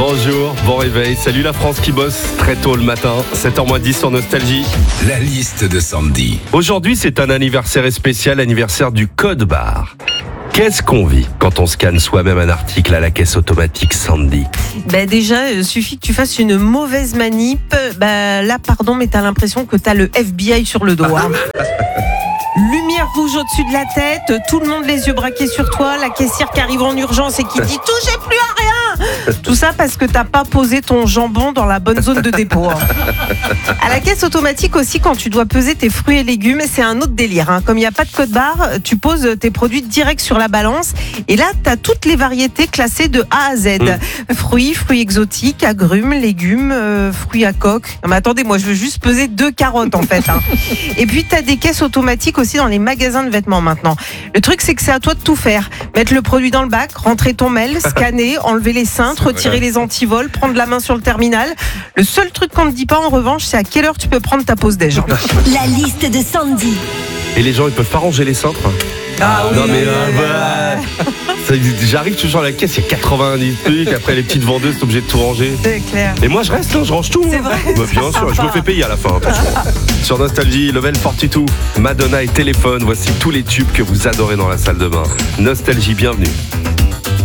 Bonjour, bon réveil. Salut la France qui bosse très tôt le matin. 7h10 sur Nostalgie. La liste de Sandy. Aujourd'hui, c'est un anniversaire spécial, anniversaire du code barre. Qu'est-ce qu'on vit quand on scanne soi-même un article à la caisse automatique, Sandy? Déjà, il suffit que tu fasses une mauvaise manip. Là, pardon, mais t'as l'impression que t'as le FBI sur le dos. Lumière rouge au-dessus de la tête, tout le monde les yeux braqués sur toi, la caissière qui arrive en urgence et qui dit « touchez plus à rien !» Tout ça parce que t'as pas posé ton jambon dans la bonne zone de dépôt. À la caisse automatique aussi, quand tu dois peser tes fruits et légumes, c'est un autre délire. Comme il n'y a pas de code barre, tu poses tes produits direct sur la balance et là, t'as toutes les variétés classées de A à Z. Fruits exotiques, agrumes, légumes, fruits à coque. Non mais attendez, moi je veux juste peser 2 carottes en fait. Et puis t'as des caisses automatiques aussi dans les magasins de vêtements maintenant. Le truc c'est que c'est à toi de tout faire. Mettre le produit dans le bac, rentrer ton mail, scanner, enlever les cintres, retirer les antivols, prendre la main sur le terminal. Le seul truc qu'on ne dit pas en revanche, c'est à quelle heure tu peux prendre ta pause déj. La liste de Sandy. Et les gens, ils peuvent pas ranger les cintres? Non mais j'arrive toujours à la caisse, il y a 90 trucs, après les petites vendeuses sont obligées de tout ranger. C'est clair. Et moi je reste, je range tout. C'est vrai. Bien sûr, je me fais payer à la fin, attention. Sur Nostalgie, Level 42, Madonna et Téléphone, voici tous les tubes que vous adorez dans la salle de bain. Nostalgie, bienvenue.